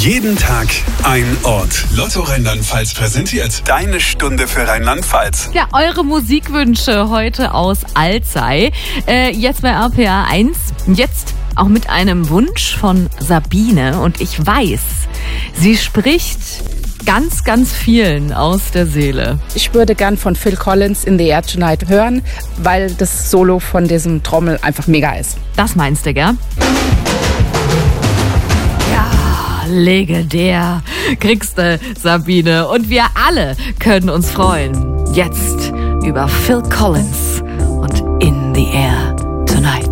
Jeden Tag ein Ort. Lotto Rheinland-Pfalz präsentiert deine Stunde für Rheinland-Pfalz. Ja, eure Musikwünsche heute aus Alzey. Jetzt bei RPA 1. Jetzt auch mit einem Wunsch von Sabine. Und ich weiß, sie spricht ganz, ganz vielen aus der Seele. Ich würde gern von Phil Collins In the Air Tonight hören, weil das Solo von diesem Trommel einfach mega ist. Das meinst du, gell? Legendär, kriegst du, Sabine. Und wir alle können uns freuen. Jetzt über Phil Collins und In the Air Tonight.